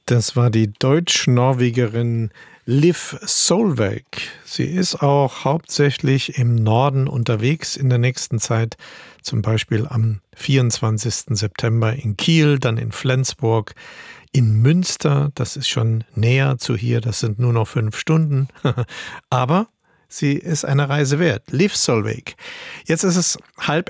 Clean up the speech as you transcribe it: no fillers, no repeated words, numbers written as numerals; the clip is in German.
Das war die Deutsch-Norwegerin Liv Solveig. Sie ist auch hauptsächlich im Norden unterwegs in der nächsten Zeit, zum Beispiel am 24. September in Kiel, dann in Flensburg, in Münster, das ist schon näher zu hier, das sind nur noch 5 Stunden, aber sie ist eine Reise wert. Liv Solveig. Jetzt ist es 11:30